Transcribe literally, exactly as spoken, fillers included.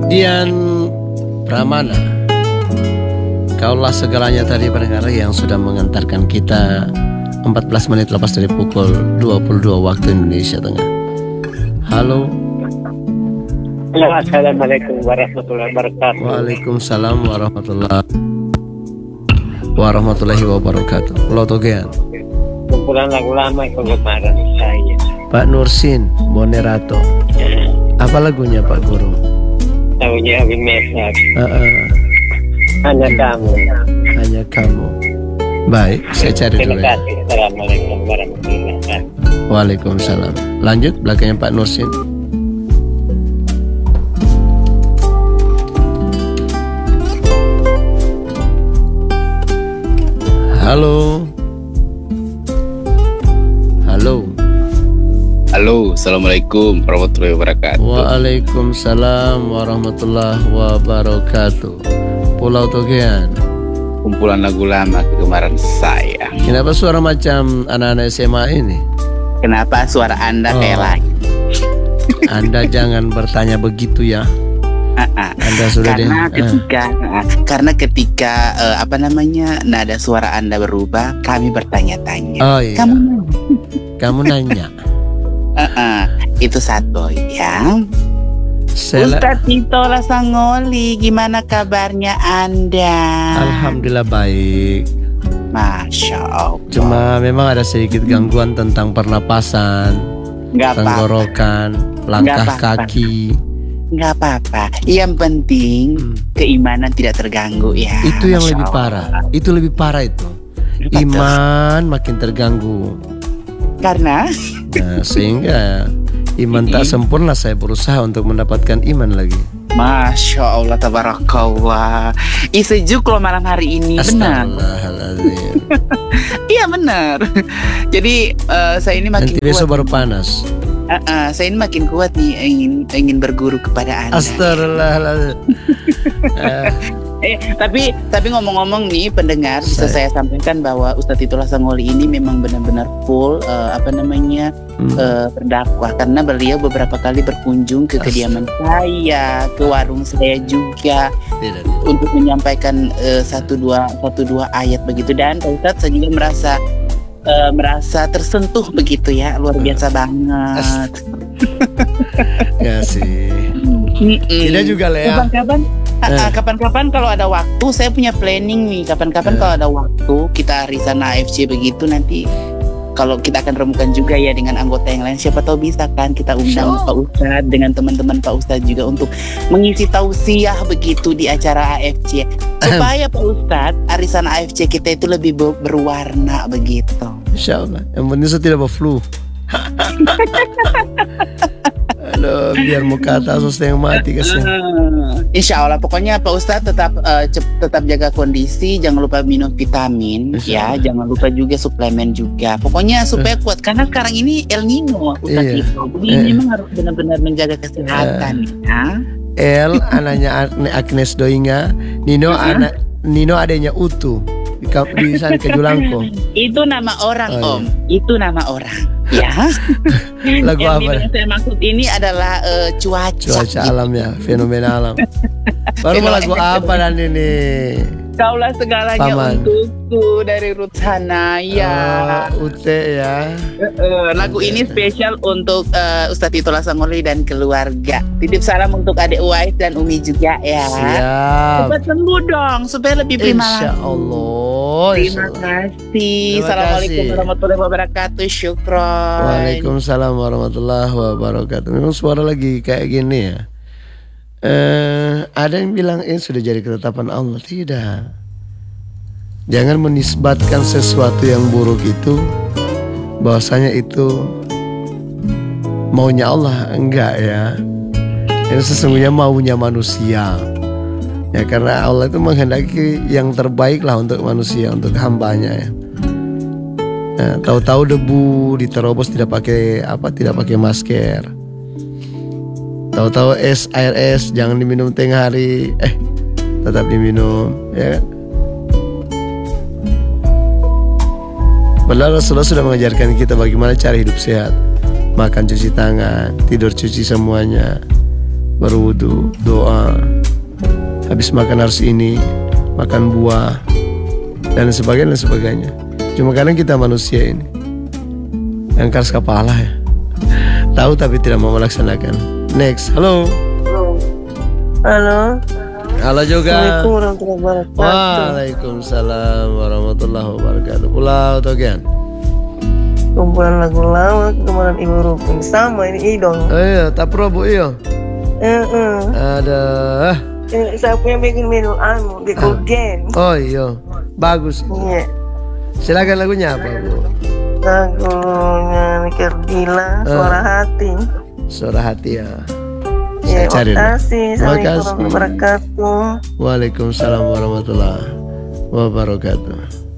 Dian Pramana, kaulah segalanya tadi pendengar yang sudah mengantarkan kita empat belas menit lepas dari pukul dua puluh dua waktu Indonesia Tengah. Halo. Halo, assalamualaikum warahmatullahi wabarakatuh. Waalaikumsalam warahmatullahi warahmatullahi wabarakatuh. Pulau Togean. Kumpulan lagu lama kegemaran saya. Pak Nursin Bonerato. Ya. Apa lagunya Pak Guru? Tahunya Abi Mesak. Uh, uh, Hanya kamu. Hanya kamu. Baik, saya cari dulu. Terima kasih. Assalamualaikum warahmatullahi wabarakatuh. Waalaikumsalam. Lanjut belakangnya Pak Nursin. Halo. Halo. Halo, assalamualaikum warahmatullahi wabarakatuh. Waalaikumsalam warahmatullahi wabarakatuh. Pulau Togean. Kumpulan lagu lama kegemaran saya. Kenapa suara macam anak-anak S M A ini? Kenapa suara Anda Oh. kayak lagi? Anda jangan bertanya begitu ya. Anda sudah karena deh. ketika uh, karena ketika uh, apa namanya nada suara Anda berubah, kami bertanya-tanya. Oh iya. Kamu Kamu nanya. uh, uh, itu satu ya. Sel- Ustadz Tito Lasangoli, gimana kabarnya Anda? Alhamdulillah baik. Masya Allah. Cuma memang ada sedikit gangguan tentang pernapasan, Nggak apa-apa. tenggorokan, langkah Nggak apa-apa. kaki. Nggak apa-apa. Yang penting Hmm. keimanan tidak terganggu ya. Itu yang Masya lebih Allah. parah. Itu lebih parah itu. Betul. Iman makin terganggu. Karena Nah, sehingga iman tak sempurna, saya berusaha untuk mendapatkan iman lagi. Masya Allah, tabarakallah. Ih, sejuk loh malam hari ini. Benar. Astagfirullahaladzim. Iya benar. Jadi eh, saya ini makin Nanti kuat. besok baru panas. Eh, eh, saya ini makin kuat nih ingin ingin berguru kepada Anda. Astagfirullahaladzim. Eh, Eh, tapi tapi ngomong-ngomong nih pendengar, bisa Saya- saya sampaikan bahwa Ustadz Tito Lasangoli ini memang benar-benar full eh, apa namanya hmm. eh, berdakwah, karena beliau beberapa kali berkunjung ke kediaman saya, ke warung saya juga Tidak, tidak. untuk menyampaikan eh, satu dua satu dua ayat begitu. Dan Pak Ustadz, saya juga merasa eh, merasa tersentuh begitu ya, luar biasa banget. Ya sih. Mm-mm. Tidak juga Lea. Kapan-kapan, ah, Eh. ah, kapan-kapan kalau ada waktu, saya punya planning nih. Kapan-kapan Eh. kalau ada waktu, kita arisan A F C begitu nanti. Kalau kita akan remukan juga ya dengan anggota yang lain, siapa tahu bisa kan kita undang Sure. Pak Ustadz dengan teman-teman Pak Ustadz juga untuk mengisi tausiah begitu di acara A F C, supaya Pak Ustadz arisan A F C kita itu lebih ber- berwarna begitu. Insya Allah. Yang penting saya tidak bawa flu. Aduh, biar muka atas yang mati kasihan. Ah, Insya Allah, pokoknya Pak Ustadz tetap eh, cep- tetap jaga kondisi, jangan lupa minum vitamin, Insya ya, Allah. jangan lupa juga suplemen juga. Pokoknya supaya kuat, karena sekarang ini El Nino, Ustadz Iya. itu, jadi Eh. memang harus benar-benar menjaga kesehatan, ya. El anaknya Ag- Agnes Doinga, Nino Mm-mm. anak Nino adanya Utu di, ka- di sana Kejulangko. Itu nama orang, Oh, Om. Itu nama orang. Ya. Lagu El apa? Nino yang saya maksud ini adalah eh, cuaca. Cuaca alam ya, fenomena alam. Baru mau lagu apa dan ini? Kaulah segalanya Paman. untukku dari Ruth Hanaya. Oh, Ute ya. Eh, lagu ini spesial untuk eh, Ustadz Tito Lasangoli dan keluarga. Titip salam untuk adik Uwais dan Umi juga ya. Siap. Cepat sembuh dong supaya lebih prima Insya lagi. Allah. Terima Insya Allah. kasih. Terima Assalamualaikum kasih. warahmatullahi wabarakatuh. Syukron. Waalaikumsalam warahmatullahi wabarakatuh. Memang suara lagi kayak gini ya. Eh, ada yang bilang ini sudah jadi ketetapan Allah. Tidak. Jangan menisbatkan sesuatu yang buruk itu bahwasanya itu maunya Allah. Enggak ya. Ini sesungguhnya maunya manusia. Ya karena Allah itu menghendaki yang terbaik lah untuk manusia, untuk hambanya ya. Nah, tahu-tahu debu diterobos tidak pakai apa, tidak pakai masker. Tahu-tahu es, air es jangan diminum tengah hari, eh tetap diminum, ya kan? Padahal Rasulullah sudah mengajarkan kita bagaimana cara hidup sehat, makan cuci tangan, tidur cuci semuanya, baru wudhu, doa. Habis makan harus ini, makan buah, dan sebagainya dan sebagainya. Cuma kadang kita manusia ini yang keras kepala ya, tahu tapi tidak mau melaksanakan. Next, halo. Halo. Halo juga. Assalamualaikum warahmatullahi wabarakatuh. Waalaikumsalam warahmatullahi wabarakatuh. Pulau Togian. Kumpulan lagu lama kemarin Ibu Rupin sama ini idong. Oh iya, tak pro bu iyo. Eh eh. Ada. Eh, Saya punya bikin minum anu di Kogen. Oh iya, bagus. Iya. Silakan lagunya apa bu? Lagunya Nikerdila, Suara Hati. Suara hati ya. Ya, Saya cari. terima kasih. Terima Assalamualaikum kasih. warahmatullahi wabarakatuh. Waalaikumsalam warahmatullahi wabarakatuh.